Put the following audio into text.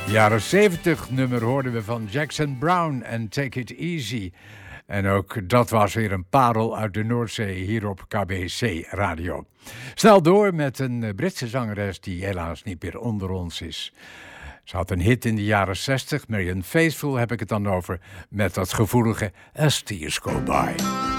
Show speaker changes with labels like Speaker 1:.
Speaker 1: Jaren 70 nummer hoorden we van Jackson Browne en Take It Easy. En ook dat was weer een parel uit de Noordzee hier op KBC Radio. Snel door met een Britse zangeres die helaas niet meer onder ons is. Ze had een hit in de jaren 60, Marianne Faithfull heb ik het dan over, met dat gevoelige As Tears Go By.